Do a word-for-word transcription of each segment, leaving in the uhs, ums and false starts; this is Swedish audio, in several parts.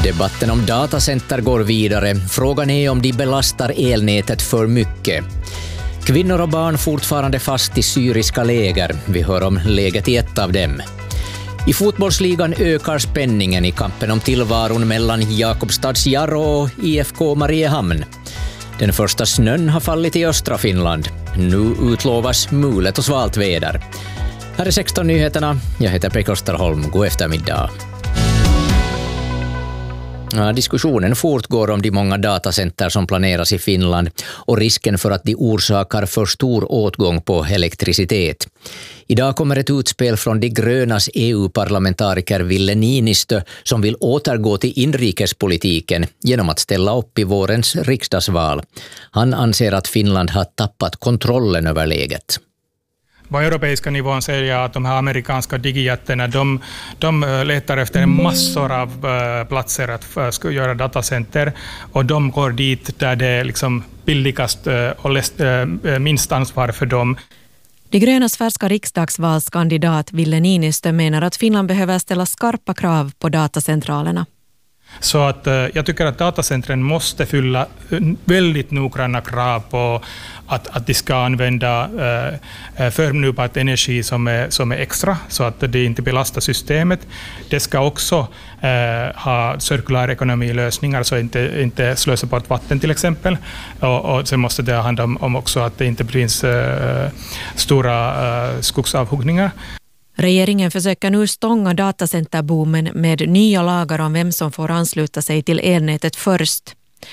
Debatten om datacenter går vidare. Frågan är om de belastar elnätet för mycket. Kvinnor och barn fortfarande fast i syriska läger. Vi hör om läget i ett av dem. I fotbollsligan ökar spänningen i kampen om tillvaron mellan Jakobstads Jarro och I F K Mariehamn. Den första snön har fallit i östra Finland. Nu utlovas mulet och svalt väder. Här är sexton nyheterna. Jag heter Pekka Österholm. God eftermiddag. Ja, diskussionen fortgår om de många datacenter som planeras i Finland och risken för att de orsakar för stor åtgång på elektricitet. Idag kommer ett utspel från de grönas E U-parlamentariker Ville Niinistö som vill återgå till inrikespolitiken genom att ställa upp i vårens riksdagsval. Han anser att Finland har tappat kontrollen över läget. På europeiska nivån säger jag att de här amerikanska digijätterna, de, de letar efter massor av platser att uh, göra datacenter, och de går dit där det är liksom billigast uh, och läst, uh, minst ansvar för dem. De grönas färska riksdagsvalskandidat Ville Niinistö menar att Finland behöver ställa skarpa krav på datacentralerna. Så att, uh, jag tycker att datacentren måste fylla väldigt noggranna krav på att, att de ska använda uh, förnybar energi som är, som är extra, så att det inte belastar systemet. Det ska också uh, ha cirkulär ekonomilösningar, så inte, inte slösa bort vatten till exempel. Och, och sen måste det handla om, om också att det inte finns uh, stora uh, skogsavhuggningar. Regeringen försöker nu stånga datacenterboomen med nya lagar om vem som får ansluta sig till elnätet först,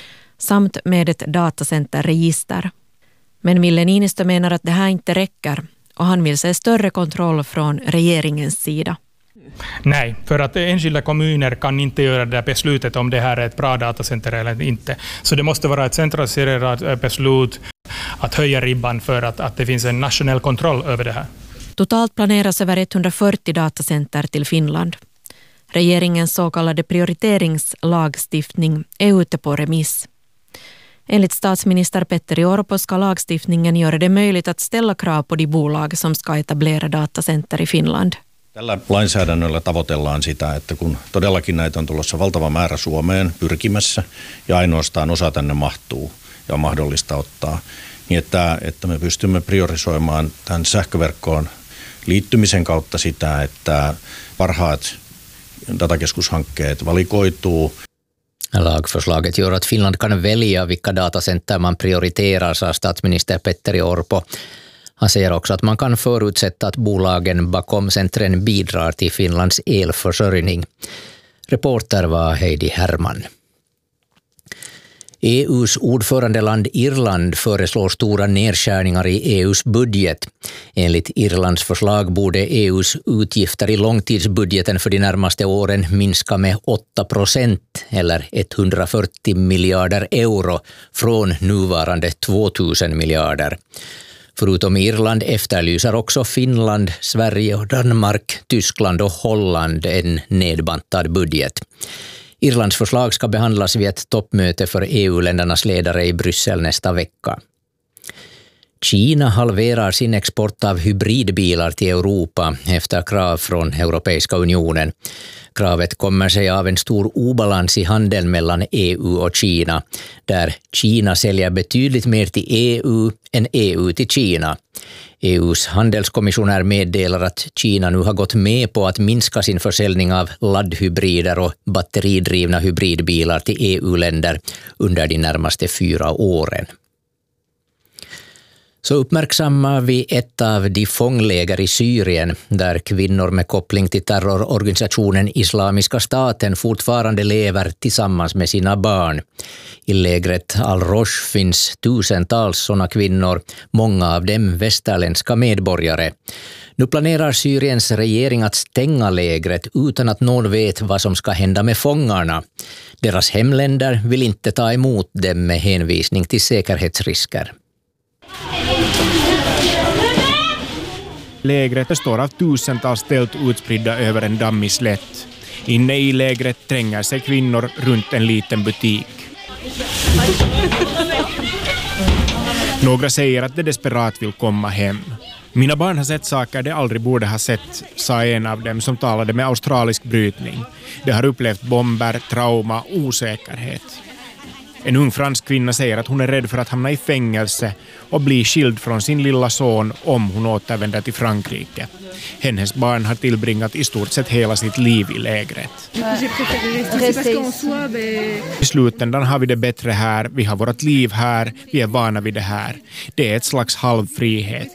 samt med ett datacenterregister. Men Ville Niinistö menar att det här inte räcker, och han vill se större kontroll från regeringens sida. Nej, för att enskilda kommuner kan inte göra det beslutet om det här är ett bra datacenter eller inte. Så det måste vara ett centraliserat beslut att höja ribban för att, att det finns en nationell kontroll över det här. Totalt planeras över etthundrafyrtio datacenter till Finland. Regeringens så kallade prioriteringslagstiftning är ute på remiss. Enligt statsminister Petteri Orpo ska lagstiftningen göra det möjligt att ställa krav på de bolag som ska etablera datacenter i Finland. Tällä lainsäädännöllä tavoitellaan sitä, että kun todellakin näitä on tulossa valtava määrä Suomeen pyrkimässä ja ainoastaan osa tänne mahtuu ja on mahdollista ottaa, niin että, että me pystymme priorisoimaan tämän sähköverkkoon liittymisen kautta sitä, että parhaat datakeskushankkeet valikoituu. Lagförslaget gör att Finland kan välja vilka datacenter man prioriterar, sa statsminister Petteri Orpo. Han säger också att man kan förutsätta att bolagen bakom centren bidrar till Finlands elförsörjning. Reporter var Heidi Herman. E U:s ordförandeland Irland föreslår stora nedskärningar i E U:s budget. Enligt Irlands förslag borde E U:s utgifter i långtidsbudgeten för de närmaste åren minska med åtta procent eller etthundrafyrtio miljarder euro från nuvarande tvåtusen miljarder. Förutom Irland efterlyser också Finland, Sverige och Danmark, Tyskland och Holland en nedbantad budget. Irlands förslag ska behandlas vid ett toppmöte för E U-ländernas ledare i Bryssel nästa vecka. Kina halverar sin export av hybridbilar till Europa efter krav från Europeiska unionen. Kravet kommer sig av en stor obalans i handeln mellan E U och Kina, där Kina säljer betydligt mer till E U än E U till Kina. E U:s handelskommissionär meddelar att Kina nu har gått med på att minska sin försäljning av laddhybrider och batteridrivna hybridbilar till E U-länder under de närmaste fyra åren. Så uppmärksammar vi ett av de fångläger i Syrien där kvinnor med koppling till terrororganisationen Islamiska staten fortfarande lever tillsammans med sina barn. I lägret Al-Rosh finns tusentals sådana kvinnor, många av dem västerländska medborgare. Nu planerar Syriens regering att stänga lägret utan att någon vet vad som ska hända med fångarna. Deras hemländer vill inte ta emot dem med hänvisning till säkerhetsrisker. Lägret består av tusentals tält utspridda över en dammig slätt. Inne i lägret tränger sig kvinnor runt en liten butik. Några säger att de desperat vill komma hem. Mina barn har sett saker de aldrig borde ha sett, sa en av dem som talade med australisk brytning. De har upplevt bomber, trauma, osäkerhet. En ung fransk kvinna säger att hon är rädd för att hamna i fängelse och bli skild från sin lilla son om hon återvänder till Frankrike. Hennes barn har tillbringat i stort sett hela sitt liv i lägret. I slutändan har vi det bättre här, vi har vårt liv här, vi är vana vid det här. Det är ett slags halvfrihet.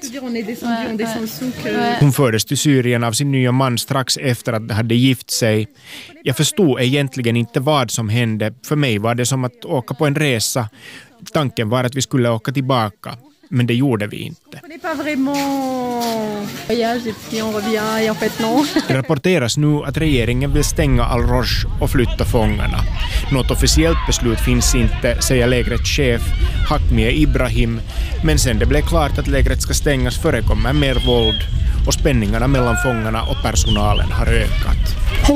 Hon fördes till Syrien av sin nya man strax efter att de hade gift sig. Jag förstod egentligen inte vad som hände. För mig var det som att åka på en resa. Tanken var att vi skulle åka tillbaka. Men det gjorde vi inte. Det rapporteras nu att regeringen vill stänga Al-Roj och flytta fångarna. Något officiellt beslut finns inte, säger lägrets chef Hakmie Ibrahim. Men sen det blev klart att lägret ska stängas förekommer mer våld och spänningarna mellan fångarna och personalen har ökat.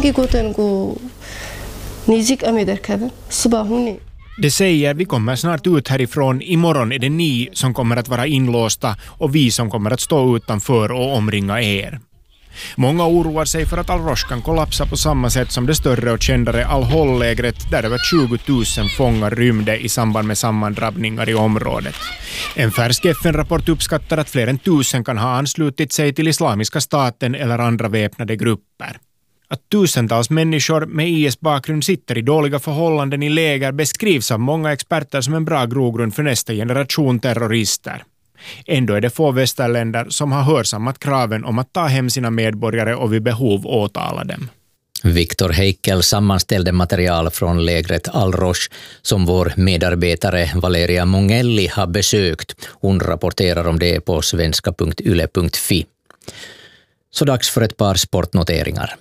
Det säger vi kommer snart ut härifrån. Imorgon är det ni som kommer att vara inlåsta och vi som kommer att stå utanför och omringa er. Många oroar sig för att Al-Roj kan kollapsa på samma sätt som det större och kändare Al-Hol-lägret där över tjugo tusen fångar rymde i samband med sammandrabbningar i området. En färsk F N-rapport uppskattar att fler än tusen kan ha anslutit sig till Islamiska staten eller andra väpnade grupper. Att tusentals människor med I S-bakgrund sitter i dåliga förhållanden i läger beskrivs av många experter som en bra grogrund för nästa generation terrorister. Ändå är det få västerländer som har hörsammat kraven om att ta hem sina medborgare och vid behov åtala dem. Viktor Heikel sammanställde material från lägret Al-Roj som vår medarbetare Valeria Mongelli har besökt. Hon rapporterar om det på svenska punkt yle punkt fi. Så dags för ett par sportnoteringar.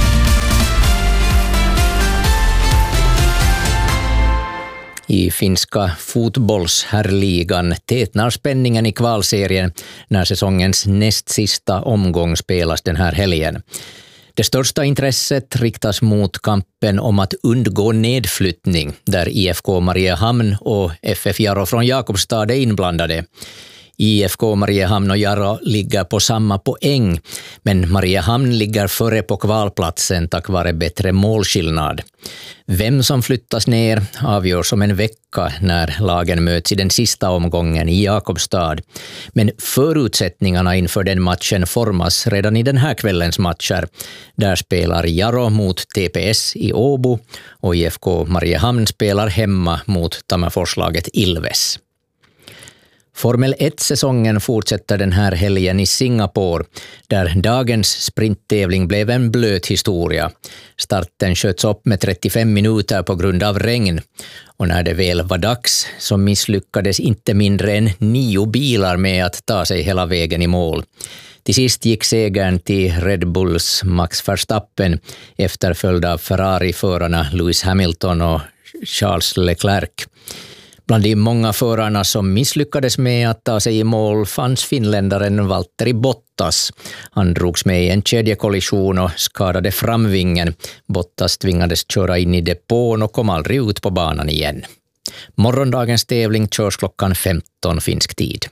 I finska fotbollsherrligan tätnar spänningen i kvalserien när säsongens näst sista omgång spelas den här helgen. Det största intresset riktas mot kampen om att undgå nedflyttning där I F K Mariehamn och F F Jaro från Jakobstad är inblandade. I F K Mariehamn och Jaro ligger på samma poäng, men Mariehamn ligger före på kvalplatsen tack vare bättre målskillnad. Vem som flyttas ner avgörs om en vecka när lagen möts i den sista omgången i Jakobstad. Men förutsättningarna inför den matchen formas redan i den här kvällens matcher. Där spelar Jaro mot T P S i Åbo och I F K Mariehamn spelar hemma mot Tammerforslaget Ilves. Formel ett-säsongen fortsätter den här helgen i Singapore, där dagens sprinttävling blev en blöt historia. Starten sköts upp med trettiofem minuter på grund av regn, och när det väl var dags så misslyckades inte mindre än nio bilar med att ta sig hela vägen i mål. Till sist gick segern till Red Bulls Max Verstappen efterföljd av Ferrari-förarna Lewis Hamilton och Charles Leclerc. Bland de många förarna som misslyckades med att ta sig i mål fanns finländaren Valtteri Bottas. Han drogs med i en kedjekollision och skadade framvingen. Bottas tvingades köra in i depån och kom aldrig ut på banan igen. Morgondagens tävling körs klockan femton finsk tid.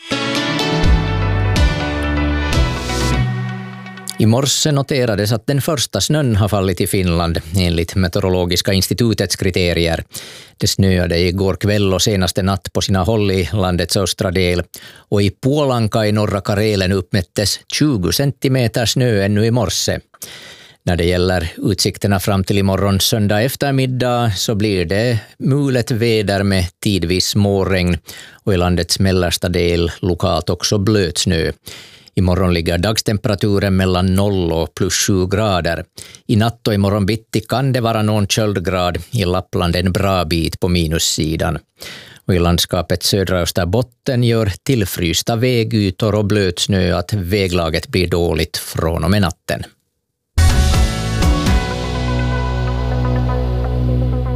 I morse noterades att den första snön har fallit i Finland enligt Meteorologiska institutets kriterier. Det snöade igår kväll och senaste natt på sina håll i landets östra del. Och i Puolanka i norra Karelen uppmättes tjugo centimeter snö ännu i morse. När det gäller utsikterna fram till imorgon söndag eftermiddag så blir det mulet väder med tidvis småregn och i landets mellersta del lokalt också blöt snö. Imorgon ligger dagstemperaturen mellan noll och plus sju grader. I natt och imorgon bitti kan det vara någon köldgrad, i Lappland en bra bit på minussidan. Och i landskapet södra Österbotten gör tillfrysta vägytor och blöt snö att väglaget blir dåligt från och med natten.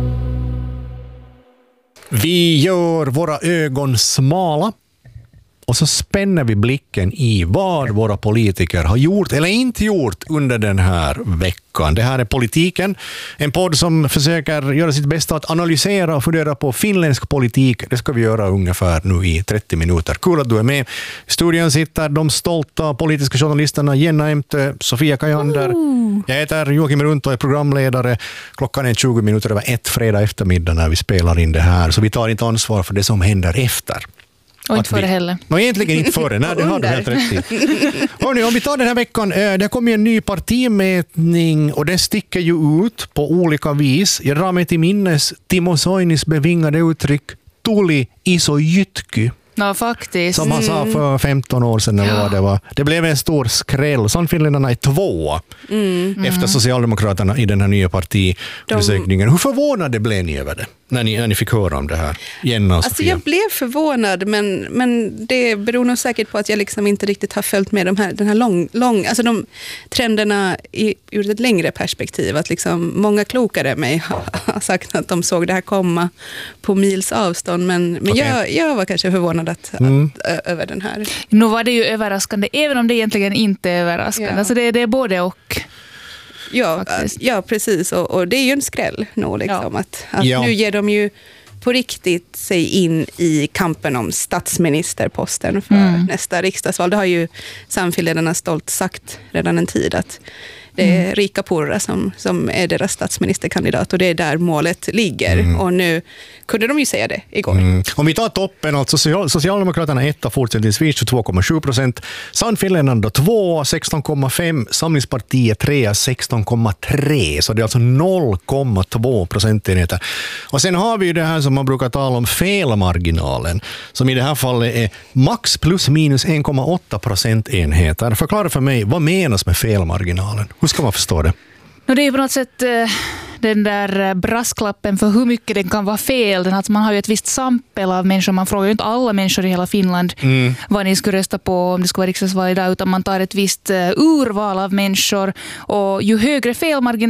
Vi gör våra ögon smala och så spänner vi blicken i vad våra politiker har gjort eller inte gjort under den här veckan. Det här är Politiken, en podd som försöker göra sitt bästa att analysera och fundera på finländsk politik. Det ska vi göra ungefär nu i trettio minuter. Kul att du är med. I studion sitter de stolta politiska journalisterna Jenna Emtö, Sofia Kajander. Uh. Jag heter Joakim Runt och är programledare. Klockan är tjugo minuter över ett fredag eftermiddag när vi spelar in det här. Så vi tar inte ansvar för det som händer efter. Och inte före vi, heller. No, egentligen inte före. Nej, det har du helt rätt i. Hörrni, om vi tar den här veckan, det kommer en ny partimätning och det sticker ju ut på olika vis. Jag drar mig till minnes Timo Soinis bevingade uttryck Tuli iso jytky. Ja, faktiskt. Som han sa för femton år sedan. Eller vad det var. Det blev en stor skräll. Sannfinländarna är två mm. efter Socialdemokraterna i den här nya partiundersökningen. Hur förvånade blev ni över det när ni, när ni fick höra om det här? Jenna och alltså Sofia. jag blev förvånad, men, men det beror nog säkert på att jag liksom inte riktigt har följt med de här, den här lång, lång, alltså de trenderna i, ur ett längre perspektiv. Att liksom många klokare än mig har sagt att de såg det här komma på mils avstånd. Men, men okay. jag, jag var kanske förvånad att, mm. att, ö, över den här. Nu var det ju överraskande, även om det egentligen inte är överraskande. Ja. Alltså det, det är både och. Ja, ja precis. Och, och det är ju en skräll nog, liksom, ja. att, att ja. nu ger de ju på riktigt sig in i kampen om statsministerposten för mm. nästa riksdagsval. Det har ju Sannfinländarna stolt sagt redan en tid att det är mm. Rika Purra som, som är deras statsministerkandidat och det är där målet ligger. Mm. Och nu kunde de ju säga det igår. Mm. Om vi tar toppen, alltså Socialdemokraterna etta fortsättningsvis tjugotvå komma sju procent, Sannfinländarna två, sexton komma fem, Samlingspartiet tre, sexton komma tre, så det är alltså noll komma två procentenheter. Och sen har vi ju det här som man brukar tala om felmarginalen, som i det här fallet är max plus minus en komma åtta procentenheter. Förklara för mig, vad menas med felmarginalen? Hur ska man förstå det? No, det är på något sätt eh, den där brasklappen för hur mycket den kan vara fel. Den att man har ju ett visst sampel av människor. Man frågar ju inte alla människor i hela Finland mm. vad ni skulle rösta på om det skulle vara riksdagsval idag, utan man tar ett visst uh, urval av människor. Och ju högre felmarginal